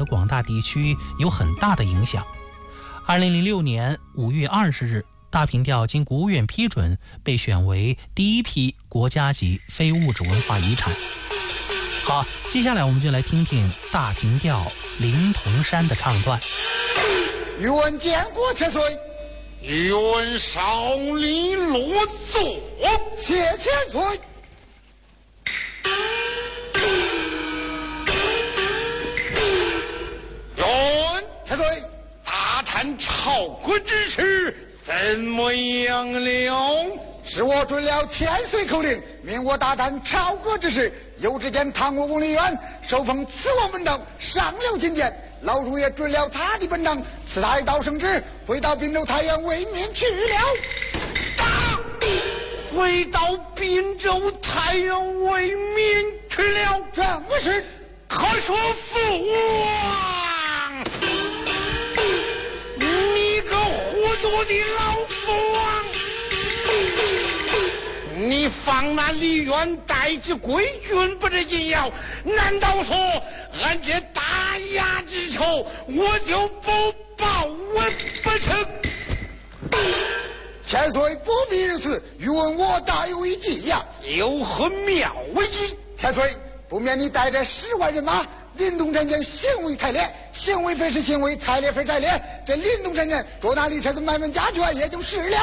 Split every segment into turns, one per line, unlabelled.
的广大地区有很大的影响。2006年5月20日，大平调经国务院批准，被选为第一批国家级非物质文化遗产。好，接下来我们就来听听大平调灵童山的唱段。
欲闻建国千岁，
欲闻少林落座，
谢千岁。
愿
千岁，
大谈朝国之事怎么样了？
是我准了千岁口令，命我大谈朝歌之事。有只见唐国公李渊受封慈王本等，上了金殿，老主也准了他的本章，赐他一道圣旨，回到滨州太原为民去了。
回到滨州太原为民去了，
这不是
可说父王，你个糊涂的老父王！你放那李渊代之归军不是紧要，难道说俺这大牙之仇我就不报我不成？
千岁不必如此，欲问我大有一计呀。
有何妙计？
千岁，不免你带着10万人马，林东山前行为太烈，行为非是行为，太烈非太烈。这林东山前捉拿李才子买卖家眷也就是了。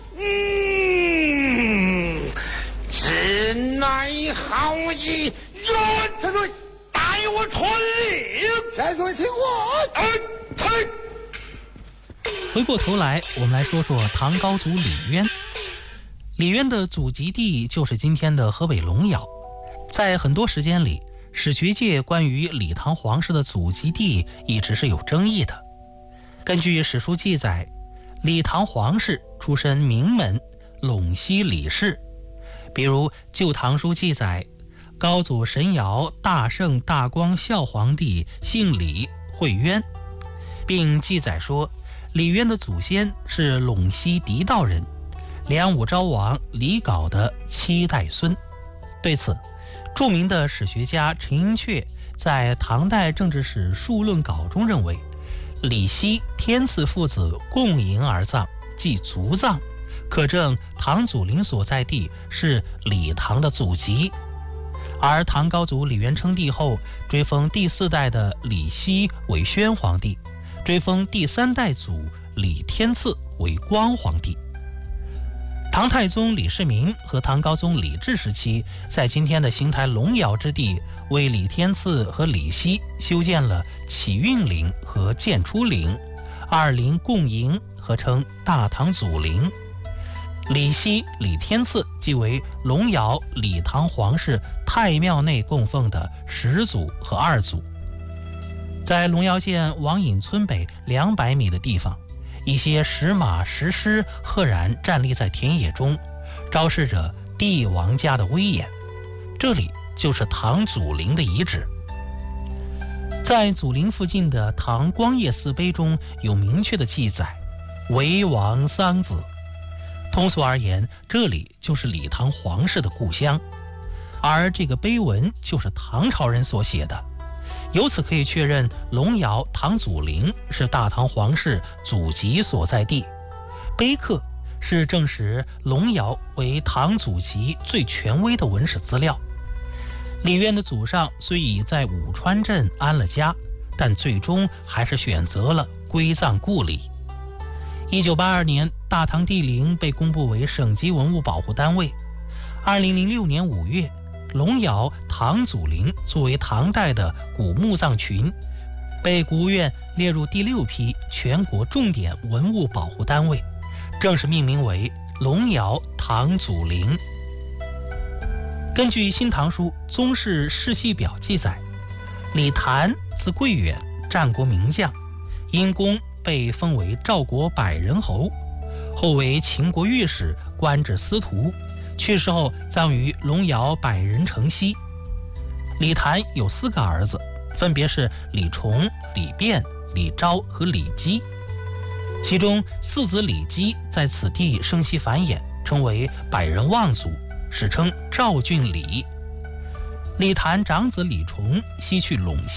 此乃好计。
千岁，
待我传令。
千岁请我。
回过头来，我们来说说唐高祖李渊。李渊的祖籍地就是今天的河北龙窑。在很多时间里，史学界关于李唐皇室的祖籍地一直是有争议的。根据史书记载，李唐皇室出身名门陇西李氏。比如《旧唐书》记载，高祖神尧大圣大光孝皇帝姓李，讳渊，并记载说李渊的祖先是陇西狄道人，梁武昭王李杲的7代孙。对此，著名的史学家陈寅恪在《唐代政治史述论稿》中认为，李熙、天赐父子共营而葬，即族葬，可证唐祖陵所在地是李唐的祖籍。而唐高祖李渊称帝后，追封第4代的李熙为宣皇帝，追封第3代祖李天赐为光皇帝。唐太宗李世民和唐高宗李治时期，在今天的邢台龙窑之地，为李天赐和李熙修建了启运陵和建初陵，2陵共营，合称大唐祖陵。李熙、李天赐即为龙窑李唐皇室太庙内供奉的始祖和2祖。在龙窑县王隐村北200米的地方，一些石马石狮赫然站立在田野中，昭示着帝王家的威严。这里就是唐祖陵的遗址。在祖陵附近的唐光业寺碑中有明确的记载，为王桑梓。通俗而言，这里就是李唐皇室的故乡，而这个碑文就是唐朝人所写的。由此可以确认，龙窑唐祖陵是大唐皇室祖籍所在地。碑刻是证实龙窑为唐祖籍最权威的文史资料。李渊的祖上虽已在武川镇安了家，但最终还是选择了归葬故里。1982年，大唐帝陵被公布为省级文物保护单位。2006年5月，龙窑唐祖陵作为唐代的古墓葬群，被国务院列入第6批全国重点文物保护单位，正式命名为龙窑唐祖陵。根据《新唐书·宗室世系表》记载，李谭字贵远，战国名将，因功被封为赵国百人侯，后为秦国御史，官至司徒。去世后葬于龙窑百人城西。李谭有4个儿子，分别是李崇、李昪、李昭和李基。其中4子李基在此地生息繁衍，称为百人望族，史称赵郡李。李谭长子李崇西去陇西，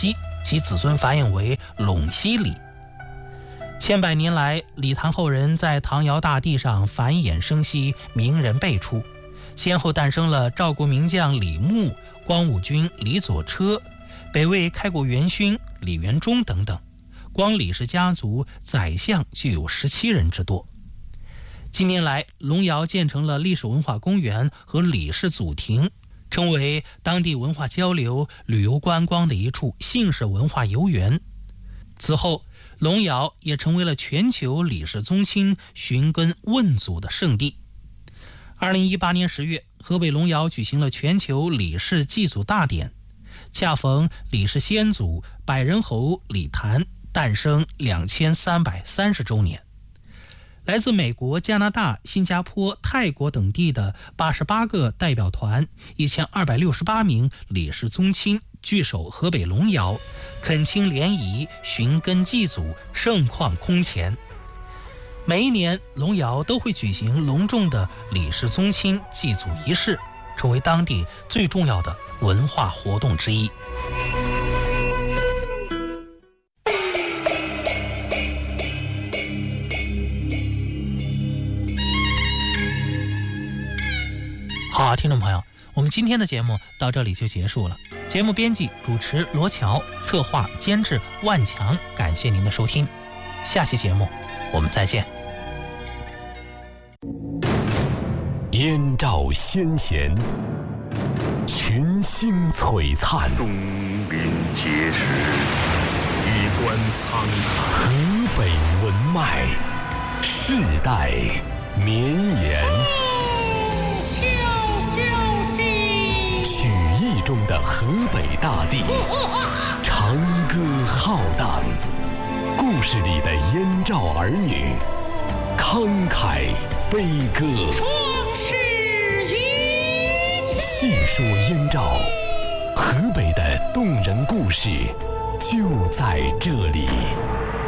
其子孙繁衍为陇西李。千百年来，李谭后人在唐尧大地上繁衍生息，名人辈出，先后诞生了赵国名将李牧、光武军李左车、北魏开国元勋李元忠等等，光李氏家族宰相就有17人之多。近年来，龙窑建成了历史文化公园和李氏祖庭，成为当地文化交流、旅游观光的一处姓氏文化游园。此后，龙窑也成为了全球李氏宗亲寻根问祖的圣地。2018年10月，河北龙窑举行了全球李氏祭祖大典，恰逢李氏先祖百人侯李谭诞生2330周年。来自美国、加拿大、新加坡、泰国等地的88个代表团，1268名李氏宗亲聚首河北龙窑，恳亲联谊，寻根祭祖，盛况空前。每一年，龙窑都会举行隆重的李氏宗亲祭祖仪式，成为当地最重要的文化活动之一。好，听众朋友，我们今天的节目到这里就结束了。节目编辑、主持罗乔，策划、监制万强，感谢您的收听。下期节目我们再见。
燕赵先贤，群星璀璨，
东临碣石，衣冠苍苍。
河北文脉，世代绵延。曲艺中的河北大地，长歌浩荡，故事里的燕赵儿女，慷慨悲歌，细说燕赵，河北的动人故事就在这里。